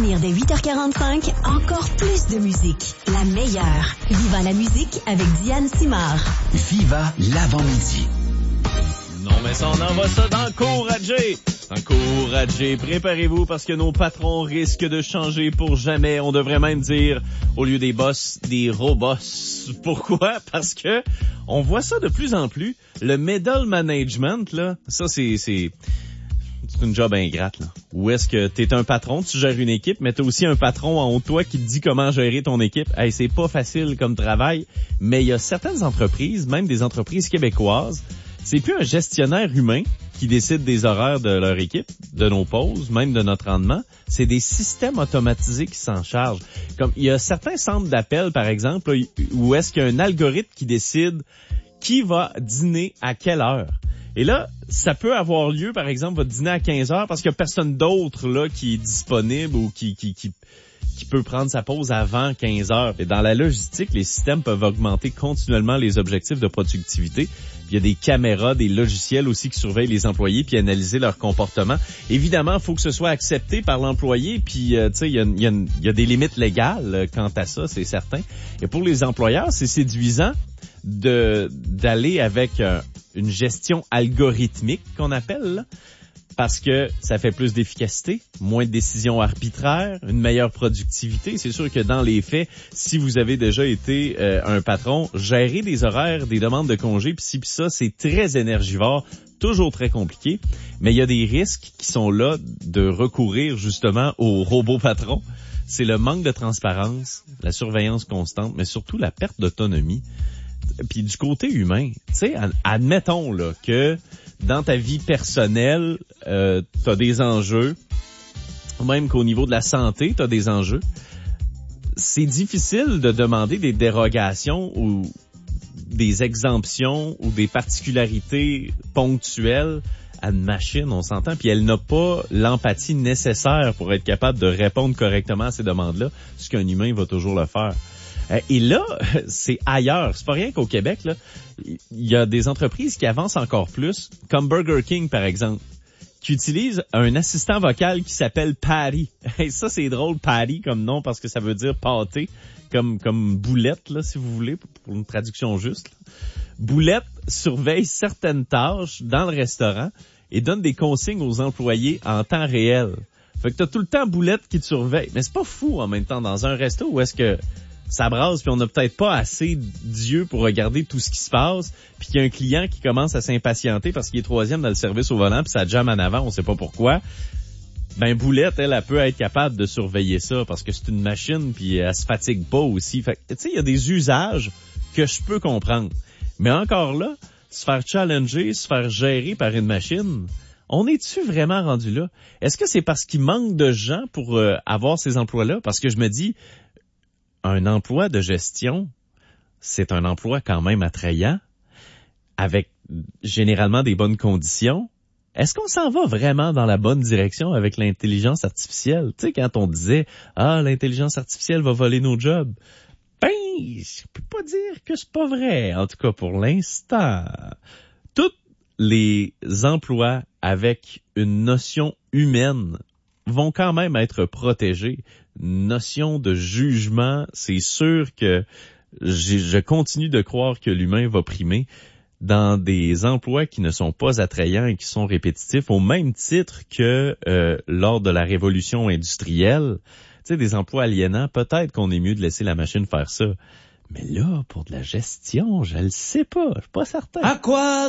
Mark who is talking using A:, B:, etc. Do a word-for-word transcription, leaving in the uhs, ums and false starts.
A: revenir dès huit heures quarante-cinq, encore plus de musique. La meilleure. Viva la musique avec Diane Simard.
B: Viva l'avant-midi.
C: Non, mais ça, on envoie ça dans le cours à Jay. Dans le cours à Jay, préparez-vous parce que nos patrons risquent de changer pour jamais. On devrait même dire, au lieu des boss, des robots. Pourquoi? Parce que on voit ça de plus en plus. Le middle management, là, ça, c'est... c'est C'est une job ingrate, là. Où est-ce que t'es un patron, tu gères une équipe, mais t'as aussi un patron en haut de toi qui te dit comment gérer ton équipe. Hey, c'est pas facile comme travail, mais il y a certaines entreprises, même des entreprises québécoises, c'est plus un gestionnaire humain qui décide des horaires de leur équipe, de nos pauses, même de notre rendement. C'est des systèmes automatisés qui s'en chargent. Comme il y a certains centres d'appel, par exemple, là, où est-ce qu'il y a un algorithme qui décide qui va dîner à quelle heure. Et là, ça peut avoir lieu, par exemple, votre dîner à quinze heures parce qu'il n'y a personne d'autre là qui est disponible ou qui, qui, qui, qui peut prendre sa pause avant quinze heures. Et dans la logistique, les systèmes peuvent augmenter continuellement les objectifs de productivité. Il y a des caméras, des logiciels aussi qui surveillent les employés puis analyser leur comportement. Évidemment, il faut que ce soit accepté par l'employé puis euh, tu sais, il y a, il y, a il y a des limites légales euh, quant à ça, c'est certain. Et pour les employeurs, c'est séduisant de d'aller avec euh, une gestion algorithmique qu'on appelle, là, parce que ça fait plus d'efficacité, moins de décisions arbitraires, une meilleure productivité. C'est sûr que dans les faits, si vous avez déjà été euh, un patron, gérer des horaires, des demandes de congés, puis ci, puis ça, c'est très énergivore, toujours très compliqué. Mais il y a des risques qui sont là de recourir justement aux robots patrons. C'est le manque de transparence, la surveillance constante, mais surtout la perte d'autonomie. Puis du côté humain, tu sais, admettons là que dans ta vie personnelle, euh, tu as des enjeux, même qu'au niveau de la santé, tu as des enjeux. C'est difficile de demander des dérogations ou des exemptions ou des particularités ponctuelles à une machine, on s'entend, puis elle n'a pas l'empathie nécessaire pour être capable de répondre correctement à ces demandes-là, ce qu'un humain va toujours le faire. Et là, c'est ailleurs. C'est pas rien qu'au Québec, là. Il y a des entreprises qui avancent encore plus, comme Burger King, par exemple, qui utilise un assistant vocal qui s'appelle Patty. Et ça, c'est drôle, Patty, comme nom, parce que ça veut dire pâté, comme, comme boulette, là, si vous voulez, pour une traduction juste, là. Boulette surveille certaines tâches dans le restaurant et donne des consignes aux employés en temps réel. Fait que t'as tout le temps Boulette qui te surveille. Mais c'est pas fou, en même temps, dans un resto où est-ce que ça brasse, puis on n'a peut-être pas assez d'yeux pour regarder tout ce qui se passe, puis qu'il y a un client qui commence à s'impatienter parce qu'il est troisième dans le service au volant, puis ça jamme en avant, on sait pas pourquoi. Ben Boulette, elle, elle peut être capable de surveiller ça parce que c'est une machine, puis elle se fatigue pas aussi. Fait que, tu sais, il y a des usages que je peux comprendre. Mais encore là, se faire challenger, se faire gérer par une machine, on est-tu vraiment rendu là? Est-ce que c'est parce qu'il manque de gens pour euh, avoir ces emplois-là? Parce que je me dis, un emploi de gestion, c'est un emploi quand même attrayant, avec généralement des bonnes conditions. Est-ce qu'on s'en va vraiment dans la bonne direction avec l'intelligence artificielle? Tu sais, quand on disait « Ah, l'intelligence artificielle va voler nos jobs », ben, je peux pas dire que c'est pas vrai, en tout cas pour l'instant. Tous les emplois avec une notion humaine vont quand même être protégés. Notion de jugement, c'est sûr que je continue de croire que l'humain va primer dans des emplois qui ne sont pas attrayants et qui sont répétitifs, au même titre que euh, lors de la révolution industrielle. Tu sais, des emplois aliénants, peut-être qu'on est mieux de laisser la machine faire ça. Mais là, pour de la gestion, je le sais pas, je suis pas certain.
D: À quoi